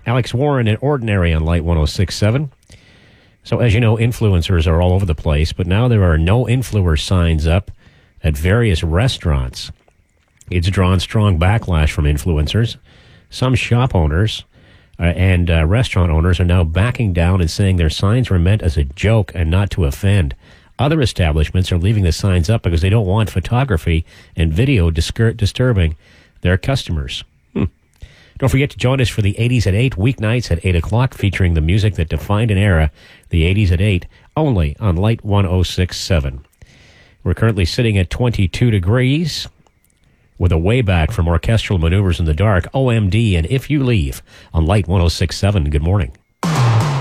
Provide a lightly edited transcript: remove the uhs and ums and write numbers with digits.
Alex Warren and Ordinary on Light 106.7. So as you know, influencers are all over the place, but now there are no influencer signs up at various restaurants. It's drawn strong backlash from influencers. Some shop owners and restaurant owners are now backing down and saying their signs were meant as a joke and not to offend. Other establishments are leaving the signs up because they don't want photography and video disturbing their customers. Don't forget to join us for the 80s at 8, weeknights at 8 o'clock, featuring the music that defined an era, the 80s at 8, only on Light 106.7. We're currently sitting at 22 degrees with a way back from Orchestral Maneuvers in the Dark, OMD, and If You Leave on Light 106.7. Good morning.